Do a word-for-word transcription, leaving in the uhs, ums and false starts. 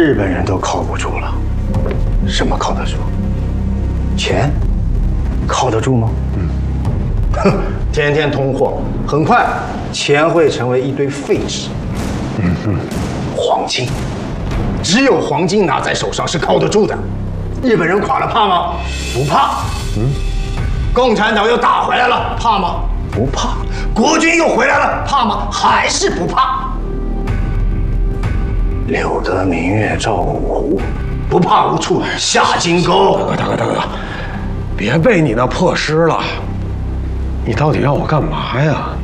日本人都靠不住了，什么靠得住？钱靠得住吗？嗯。哼，天天通货，很快钱会成为一堆废纸。嗯哼，黄金，只有黄金拿在手上是靠得住的。日本人垮了怕吗？不怕。嗯。共产党又打回来了，怕吗？不怕。国军又回来了，怕吗？还是不怕。柳得明月照五湖，不怕无处下金钩。 大哥，大哥，大哥，别背你那破诗了。你到底要我干嘛呀？